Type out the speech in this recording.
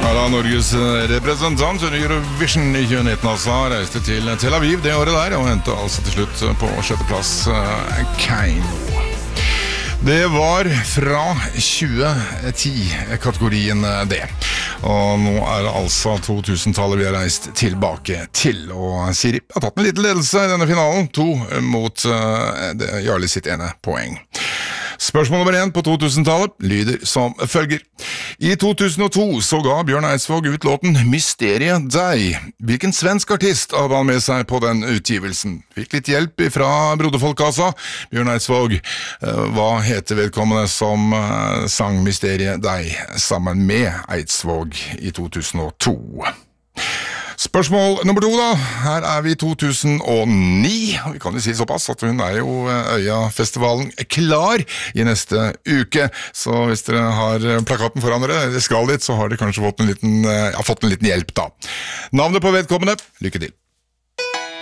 Ja, da Norges representant under Eurovision i 2019 reiste til Tel Aviv det året der, og endte altså til slutt på 6. plass Keino. Det var fra 2010-kategorien det. Og nå det altså 2000-tallet vi har reist tilbake til. Og Siri har tatt en liten ledelse i denne finalen, 2 mot Jarle sitt ene poeng. Spørsmål nummer 1 på 2000-tallet lyder som følger. I 2002 så ga Bjørn Eidsvåg ut låten Mysteriet deg. Hvilken svensk artist hadde han med seg på den utgivelsen? Fikk litt hjelp fra Broderfolkassa. Bjørn Eidsvåg, hva heter vedkommende som sang Mysteriet deg sammen med Eidsvåg i 2002? Spørsmål nummer 2 da. Her vi i 2009, og vi kan jo si såpass at hun jo Øyafestivalen klar i neste uke, så hvis dere har plakaten foran dere, skal dit, så har dere kanskje fått en liten hjelp da. Navnet på vedkommende, lykke til.